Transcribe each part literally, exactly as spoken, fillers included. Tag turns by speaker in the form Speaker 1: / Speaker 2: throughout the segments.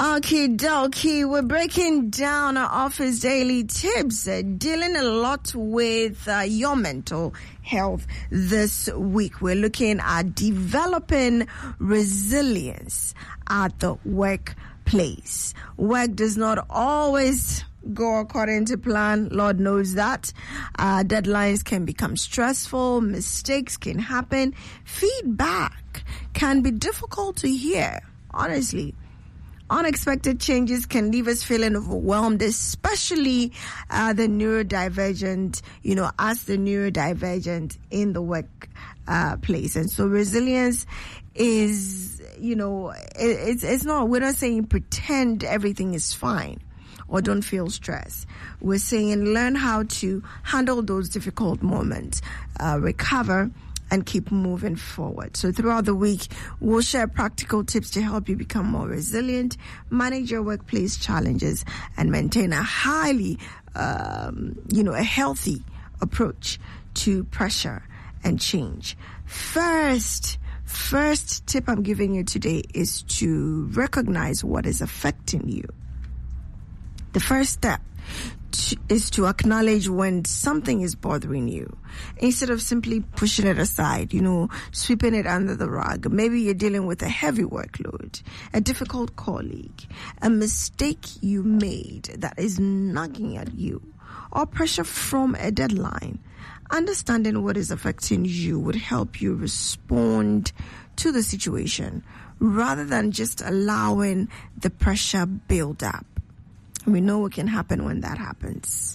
Speaker 1: Okie dokie, we're breaking down our office daily tips, uh, dealing a lot with uh, your mental health this week. We're looking at developing resilience at the workplace. Work does not always go according to plan. Lord knows that. Uh, deadlines can become stressful. Mistakes can happen. Feedback can be difficult to hear, honestly. Unexpected changes can leave us feeling overwhelmed, especially uh, the neurodivergent, you know, as the neurodivergent in the work uh, place. And so resilience is, you know, it, it's, it's not, we're not saying pretend everything is fine or don't feel stress. We're saying learn how to handle those difficult moments, uh, recover, and keep moving forward. So throughout the week, we'll share practical tips to help you become more resilient, manage your workplace challenges, and maintain a highly, um, you know, a healthy approach to pressure and change. First, first tip I'm giving you today is to recognize what is affecting you. The first step to, is to acknowledge when something is bothering you instead of simply pushing it aside, you know, sweeping it under the rug. Maybe you're dealing with a heavy workload, a difficult colleague, a mistake you made that is nagging at you, or pressure from a deadline. Understanding what is affecting you would help you respond to the situation rather than just allowing the pressure build up. We know what can happen when that happens.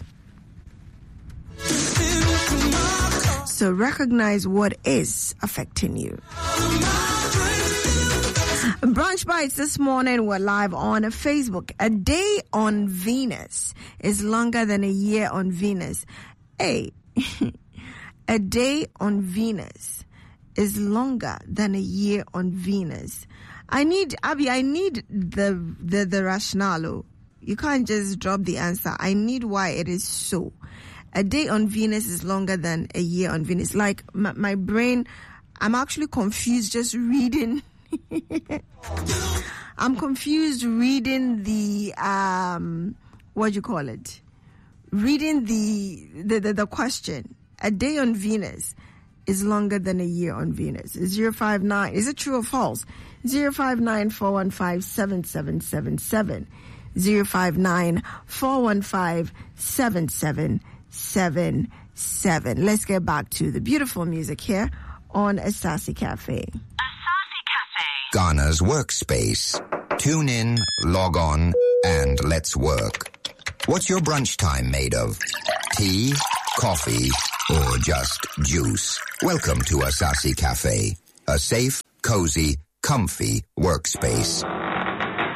Speaker 1: So recognize what is affecting you. Brunch Bites this morning, we're live on Facebook. A day on Venus is longer than a year on Venus. Hey, a day on Venus is longer than a year on Venus. I need, Abby, I need the, the, the rationale. You can't just drop the answer. I need why it is so. A day on Venus is longer than a year on Venus. Like, my, my brain, I'm actually confused just reading. I'm confused reading the, um, what do you call it? Reading the, the, the, the question. A day on Venus is longer than a year on Venus. zero five nine, is it true or false? zero five nine, four one five, seven seven seven seven. zero five nine, four one five, seven seven seven seven. Let's get back to the beautiful music here on Asasi Cafe.
Speaker 2: Asasi Cafe.
Speaker 3: Ghana's workspace. Tune in, log on, and let's work. What's your brunch time made of? Tea, coffee, or just juice? Welcome to Asasi Cafe, a safe, cozy, comfy workspace.